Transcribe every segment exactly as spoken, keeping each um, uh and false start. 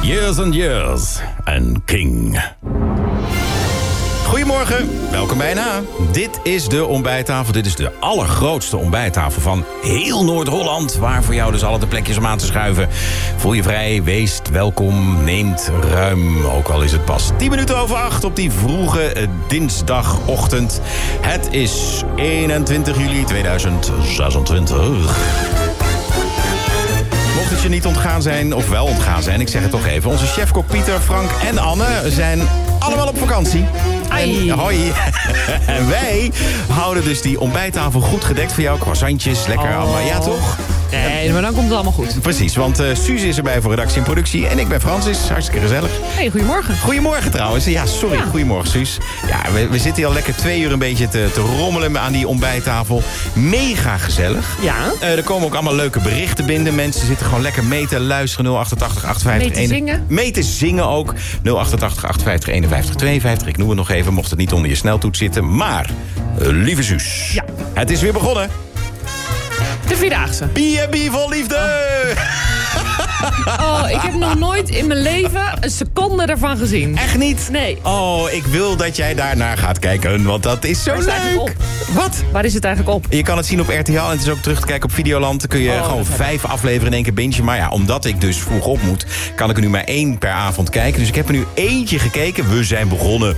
Years and Years en King. Goedemorgen, welkom bij N A. Dit is de ontbijttafel. Dit is de allergrootste ontbijttafel van heel Noord-Holland, waar voor jou dus alle de plekjes om aan te schuiven. Voel je vrij, wees welkom, neemt ruim, ook al is het pas tien minuten over acht op die vroege eh, dinsdagochtend. Het is eenentwintig juli tweeduizend zesentwintig. Mocht het je niet ontgaan zijn, of wel ontgaan zijn, ik zeg het toch even. Onze chefkok Pieter, Frank en Anne zijn allemaal op vakantie. En, hoi. En wij houden dus die ontbijttafel goed gedekt voor jou. Croissantjes, lekker oh. allemaal. Ja, toch? Nee, maar dan komt het allemaal goed. Precies, want uh, Suze is erbij voor redactie en productie. En ik ben Francis, hartstikke gezellig. Hey, goedemorgen. Goedemorgen trouwens. Ja, sorry. Ja. Goedemorgen, Suus. Ja, we, we zitten hier al lekker twee uur een beetje te, te rommelen aan die ontbijttafel. Mega gezellig. Ja. Uh, er komen ook allemaal leuke berichten binnen. Mensen zitten gewoon lekker mee te luisteren. nul achtentachtig achtenvijftig Mee te zingen. Mee te zingen ook. nul achtentachtig achtenvijftig eenenvijftig tweeënvijftig. Ik noem het nog even, mocht het niet onder je sneltoets zitten. Maar, uh, lieve Suus. Ja. Het is weer begonnen. De Vierdaagse. B en B vol liefde! Oh, ik heb nog nooit in mijn leven een seconde ervan gezien. Echt niet? Nee. Oh, ik wil dat jij daarnaar gaat kijken, want dat is zo Waar is het leuk. eigenlijk op? Wat? Waar is het eigenlijk op? Je kan het zien op R T L en het is ook terug te kijken op Videoland. Dan kun je Oh, gewoon dat vijf afleveren in één keer bingen. Maar ja, omdat ik dus vroeg op moet, kan ik er nu maar één per avond kijken. Dus ik heb er nu eentje gekeken. We zijn begonnen.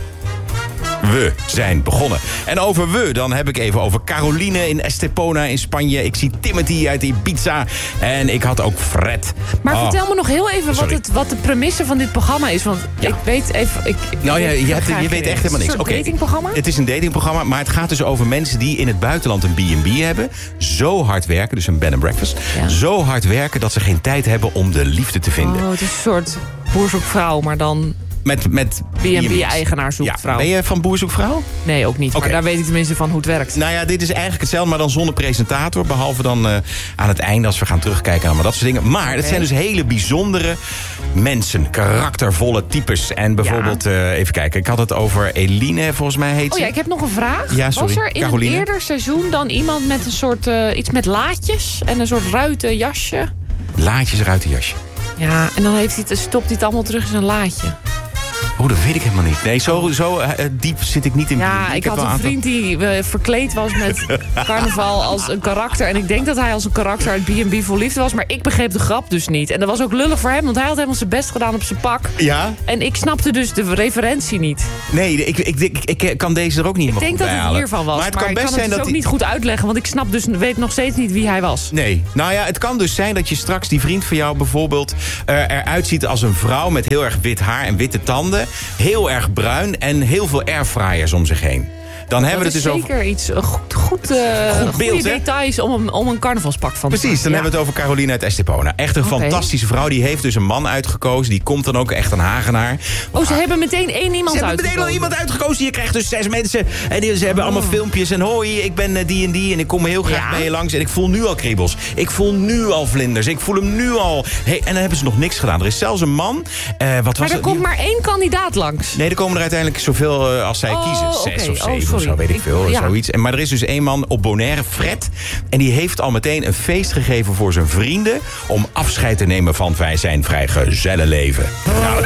We zijn begonnen. En over we, dan heb ik even over Caroline in Estepona in Spanje. Ik zie Timothy uit Ibiza. En ik had ook Fred. Maar oh. vertel me nog heel even wat, het, wat de premisse van dit programma is. Want Ja. ik weet even... Ik, ik Nou ja, weet, je, hebt, je weet echt helemaal niks. Is het een soort Oké, datingprogramma? Het is een datingprogramma, maar het gaat dus over mensen die in het buitenland een B en B hebben. Zo hard werken, dus een bed and breakfast. Ja. Zo hard werken dat ze geen tijd hebben om de liefde te vinden. Oh, het is een soort boer zoekt vrouw, maar dan Met, met B en B-eigenaar zoekt ja. vrouw. Ben je van Boer zoekt vrouw? Nee, ook niet. Oké. Maar daar weet ik tenminste van hoe het werkt. Nou ja, dit is eigenlijk hetzelfde, maar dan zonder presentator. Behalve dan uh, aan het einde, als we gaan terugkijken naar dat soort dingen. Maar het Okay. zijn dus hele bijzondere mensen. Karaktervolle types. En bijvoorbeeld, Ja. uh, even kijken. Ik had het over Eline, volgens mij heet Oh ze. ja, ik heb nog een vraag. Ja, sorry. Was er in Caroline? een eerder seizoen dan iemand met een soort... Uh, iets met laadjes en een soort ruiten jasje? Laadjes eruit de jasje. Ja, en dan heeft hij het, stopt hij het allemaal terug in zijn laadje. Oh, dat weet ik helemaal niet. Nee, zo, zo uh, diep zit ik niet in. Ja, ik, ik had wel een aantal... vriend die uh, verkleed was met carnaval als een karakter. En ik denk dat hij als een karakter uit B en B voor liefde was. Maar ik begreep de grap dus niet. En dat was ook lullig voor hem, want hij had helemaal zijn best gedaan op zijn pak. Ja? En ik snapte dus de referentie niet. Nee, ik, ik, ik, ik kan deze er ook niet Ik helemaal denk dat goed het bij hiervan was. Maar het kan ik best kan zijn het dat dus ook die... niet goed uitleggen. Want ik snap dus, weet nog steeds niet wie hij was. Nee. Nou ja, het kan dus zijn dat je straks die vriend van jou bijvoorbeeld uh, eruit ziet als een vrouw met heel erg wit haar en witte tanden. Heel erg bruin en heel veel airfryers om zich heen. Dan hebben we dat het is dus zeker over... iets, uh, goed, goed, uh, Goed beeld, goede hè? details om een, om een carnavalspak van te Precies, dan maken. hebben we het over Caroline uit Estepona. Echt een Oké. fantastische vrouw. Die heeft dus een man uitgekozen. Die komt dan ook echt een Hagenaar. Oh, ze hebben meteen één iemand Ze hebben meteen al uitgekozen. iemand uitgekozen. Je krijgt dus zes mensen. En die, ze hebben Oh. allemaal filmpjes. En hoi, ik ben uh, die en die. En ik kom heel graag Ja? bij je langs. En ik voel nu al kriebels. Ik voel nu al vlinders. Ik voel hem nu al. Hey, en dan hebben ze nog niks gedaan. Er is zelfs een man. Uh, wat was Maar er dat? komt maar één kandidaat langs. Nee, er komen er uiteindelijk zoveel uh, als zij Oh, kiezen. Zes oké. of Oh, zeven of sorry. zo, weet ik veel. Ik- ja. Zoiets. En, maar er is dus één man op Bonaire, Fred. En die heeft al meteen een feest gegeven voor zijn vrienden. Om afscheid te nemen van zijn vrijgezellenleven. Nou.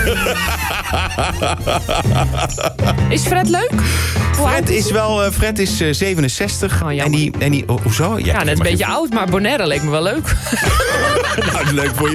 Is Fred leuk? Hoe oud Fred is wel, uh, Fred is uh, zevenenzestig. Oh, jammer. en die, en die, ho- hoezo? Ja, net een maar beetje geen- oud, maar Bonaire leek me wel leuk. Nou, leuk voor je